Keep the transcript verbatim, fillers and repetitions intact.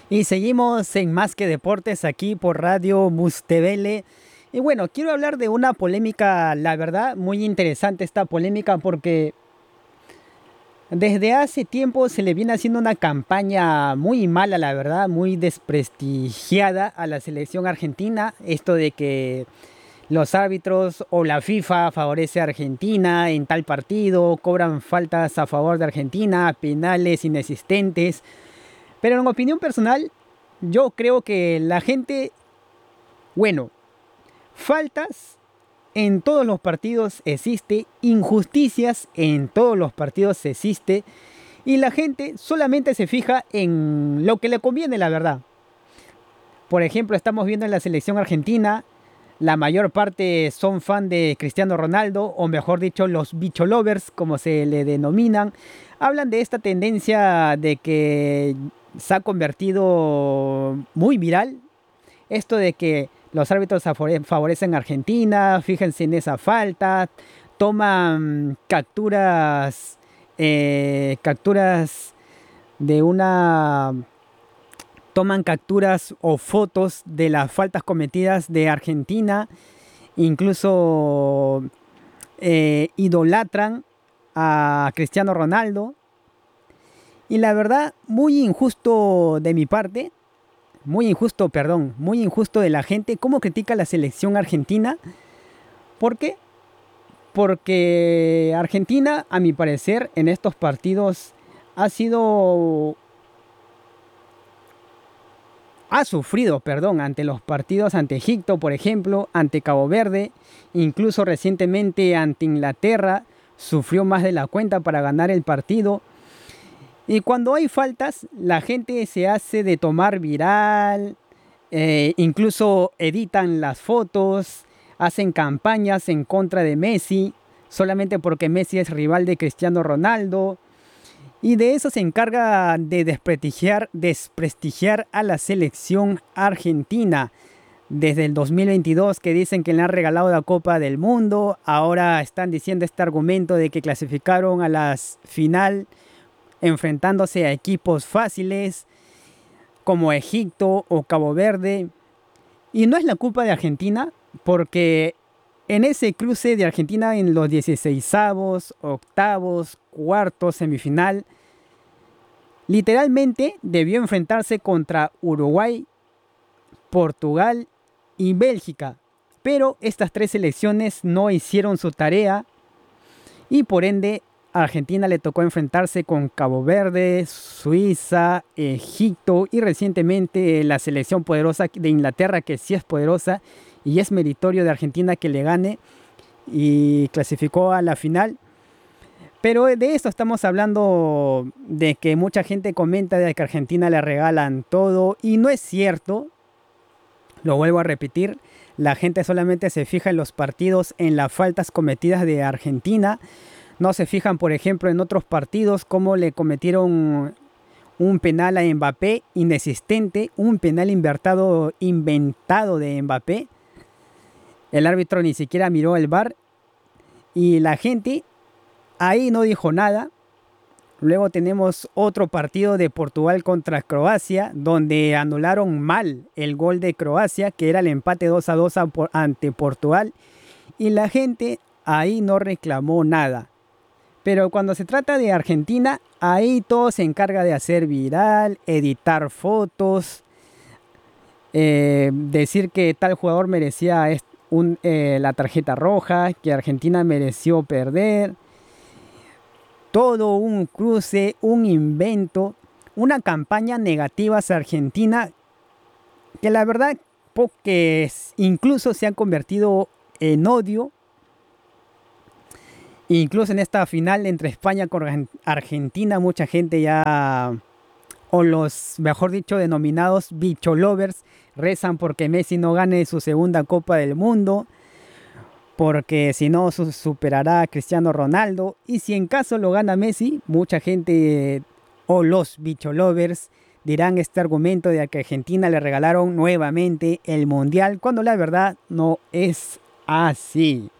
Y seguimos en Más que Deportes aquí por Radio Mustevele. Y bueno, quiero hablar de una polémica, la verdad, muy interesante esta polémica porque desde hace tiempo se le viene haciendo una campaña muy mala, la verdad, muy desprestigiada a la selección argentina. Esto de que los árbitros o la FIFA favorece a Argentina en tal partido, cobran faltas a favor de Argentina, penales inexistentes. Pero en opinión personal, yo creo que la gente, bueno, faltas en todos los partidos existe, injusticias en todos los partidos existe, y la gente solamente se fija en lo que le conviene, la verdad. Por ejemplo, estamos viendo en la selección argentina, la mayor parte son fan de Cristiano Ronaldo, o mejor dicho, los bicholovers, como se le denominan. Hablan de esta tendencia de que se ha convertido muy viral. Esto de que los árbitros afore- favorecen a Argentina, fíjense en esa falta, toman capturas, eh, capturas de una toman capturas o fotos de las faltas cometidas de Argentina, incluso eh, idolatran a Cristiano Ronaldo. Y la verdad, muy injusto de mi parte, muy injusto, perdón, muy injusto de la gente, cómo critica la selección argentina. ¿Por qué? Porque Argentina, a mi parecer, en estos partidos ha sido ha sufrido, perdón, ante los partidos ante Egipto, por ejemplo, ante Cabo Verde, incluso recientemente ante Inglaterra, sufrió más de la cuenta para ganar el partido. Y cuando hay faltas, la gente se hace de tomar viral, eh, incluso editan las fotos, hacen campañas en contra de Messi, solamente porque Messi es rival de Cristiano Ronaldo. Y de eso se encarga de desprestigiar, desprestigiar a la selección argentina. Desde el dos mil veintidós que dicen que le han regalado la Copa del Mundo, ahora están diciendo este argumento de que clasificaron a la final enfrentándose a equipos fáciles como Egipto o Cabo Verde. Y no es la culpa de Argentina, porque en ese cruce de Argentina en los dieciseisavos, octavos, cuartos, semifinal, literalmente debió enfrentarse contra Uruguay, Portugal y Bélgica. Pero estas tres selecciones no hicieron su tarea y por ende a Argentina le tocó enfrentarse con Cabo Verde, Suiza, Egipto y recientemente la selección poderosa de Inglaterra, que sí es poderosa y es meritorio de Argentina que le gane y clasificó a la final. Pero de esto estamos hablando, de que mucha gente comenta de que a Argentina le regalan todo y no es cierto. Lo vuelvo a repetir, la gente solamente se fija en los partidos, en las faltas cometidas de Argentina. No se fijan, por ejemplo, en otros partidos como le cometieron un penal a Mbappé inexistente, un penal inventado, inventado de Mbappé. El árbitro ni siquiera miró el V A R y la gente ahí no dijo nada. Luego tenemos otro partido de Portugal contra Croacia, donde anularon mal el gol de Croacia, que era el empate dos a dos ante Portugal, y la gente ahí no reclamó nada. Pero cuando se trata de Argentina, ahí todo se encarga de hacer viral, editar fotos, eh, decir que tal jugador merecía un, eh, la tarjeta roja, que Argentina mereció perder. Todo un cruce, un invento, una campaña negativa hacia Argentina que la verdad que incluso se han convertido en odio. Incluso en esta final entre España con Argentina, mucha gente ya, o los, mejor dicho, denominados bicholovers, rezan porque Messi no gane su segunda Copa del Mundo, porque si no su superará a Cristiano Ronaldo. Y si en caso lo gana Messi, mucha gente o los bicholovers dirán este argumento de que a Argentina le regalaron nuevamente el Mundial, cuando la verdad no es así.